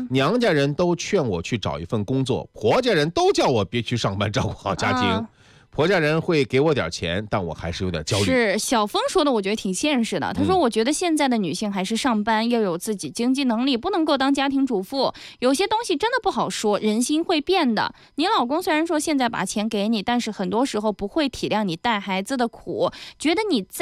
娘家人都劝我去找一份工作，婆家人都叫我别去上班，照顾好家庭。婆家人会给我点钱，但我还是有点焦虑。 是小峰说的，我觉得挺现实的。他说，我觉得现在的女性还是上班，要有自己经济能力，不能够当家庭主妇。有些东西真的不好说，人心会变的。你老公虽然说现在把钱给你，但是很多时候不会体谅你带孩子的苦，觉得你在